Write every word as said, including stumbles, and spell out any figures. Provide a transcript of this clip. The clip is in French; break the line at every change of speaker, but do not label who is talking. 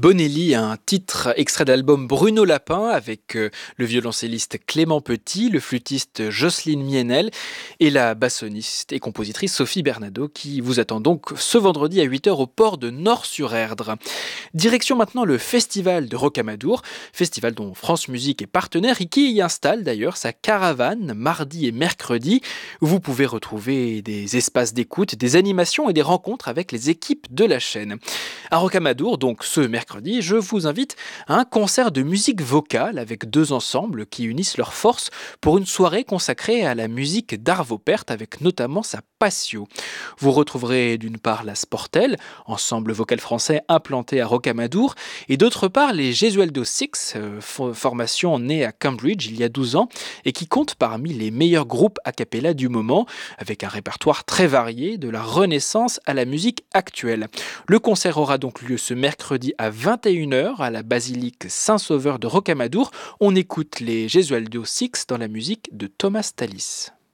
Bonelli, un titre extrait d'album Bruno Lapin avec euh, le violoncelliste Clément Petit, le flûtiste Jocelyne Mienel et la bassoniste et compositrice Sophie Bernado qui vous attend donc ce vendredi à huit heures au port de Nort-sur-Erdre. Direction maintenant le festival de Rocamadour, festival dont France Musique est partenaire et qui y installe d'ailleurs sa caravane mardi et mercredi où vous pouvez retrouver des espaces d'écoute, des animations et des rencontres avec les équipes de la chaîne. À Rocamadour, donc ce mercredi, je vous invite à un concert de musique vocale avec deux ensembles qui unissent leurs forces pour une soirée consacrée à la musique d'Arvo Pärt avec notamment sa Passio. Vous retrouverez d'une part la Sportel, ensemble vocal français implanté à Rocamadour, et d'autre part les Gesualdo Six, euh, formation née à Cambridge il y a douze ans et qui compte parmi les meilleurs groupes a cappella du moment, avec un répertoire très varié de la Renaissance à la musique actuelle. Le concert aura donc lieu ce mercredi à vingt et une heures à la basilique Saint-Sauveur de Rocamadour. On écoute les Gesualdo Six dans la musique de Thomas Tallis.